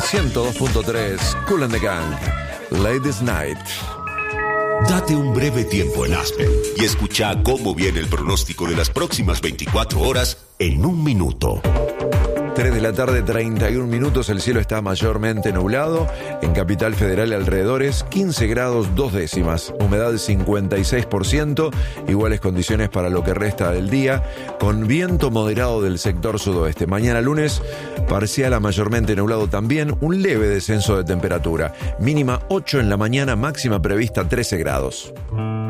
102.3, Kool and the Gang, Ladies Night. Date un breve tiempo en Aspen y escucha cómo viene el pronóstico de las próximas 24 horas en un minuto. 3 de la tarde, 31 minutos, el cielo está mayormente nublado. En Capital Federal y alrededores, 15 grados 2 décimas, humedad del 56%, iguales condiciones para lo que resta del día, con viento moderado del sector sudoeste. Mañana lunes, parcial a mayormente nublado también, un leve descenso de temperatura. Mínima 8 en la mañana, máxima prevista 13 grados.